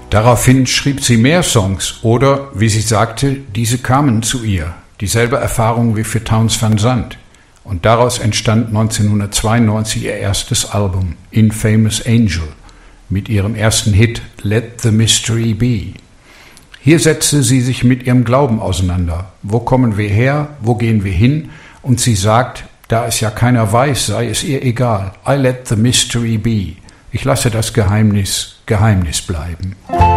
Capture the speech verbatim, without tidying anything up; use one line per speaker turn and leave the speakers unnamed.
Daraufhin schrieb sie mehr Songs oder, wie sie sagte, diese kamen zu ihr. Dieselbe Erfahrung wie für Townes Van Zandt. Und daraus entstand neunzehnhundertzweiundneunzig ihr erstes Album, Infamous Angel, mit ihrem ersten Hit Let the Mystery Be. Hier setzte sie sich mit ihrem Glauben auseinander. Wo kommen wir her? Wo gehen wir hin? Und sie sagt, da es ja keiner weiß, sei es ihr egal. I let the mystery be. Ich lasse das Geheimnis Geheimnis bleiben.